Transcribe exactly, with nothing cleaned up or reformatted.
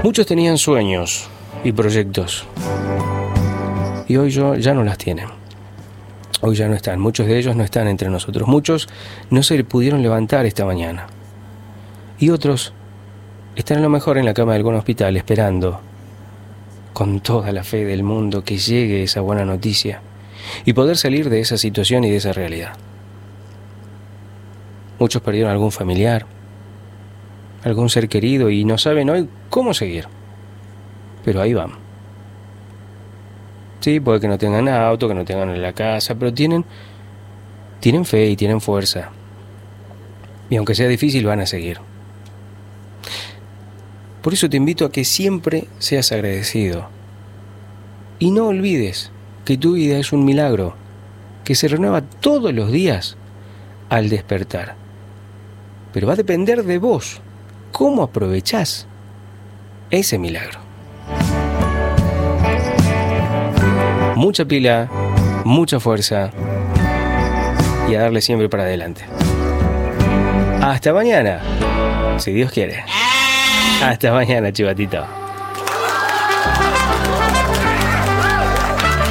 Muchos tenían sueños y proyectos y hoy yo, ya no las tienen. Hoy ya no están, muchos de ellos no están entre nosotros. Muchos no se pudieron levantar esta mañana. Y otros están a lo mejor en la cama de algún hospital esperando con toda la fe del mundo que llegue esa buena noticia y poder salir de esa situación y de esa realidad. Muchos perdieron algún familiar, algún ser querido y no saben hoy cómo seguir. Pero ahí van. Sí, puede que no tengan auto, que no tengan en la casa, pero tienen, tienen fe y tienen fuerza. Y aunque sea difícil, van a seguir. Por eso te invito a que siempre seas agradecido. Y no olvides que tu vida es un milagro, que se renueva todos los días al despertar. Pero va a depender de vos, cómo aprovechás ese milagro. Mucha pila, mucha fuerza y a darle siempre para adelante. Hasta mañana, si Dios quiere. Hasta mañana, chivatito.